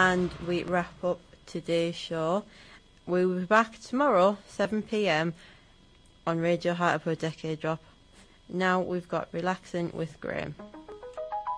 and we wrap up today's show. We'll be back tomorrow, 7 p.m. on Radio Hartlepool Decade Drop. Now we've got Relaxing with Graham.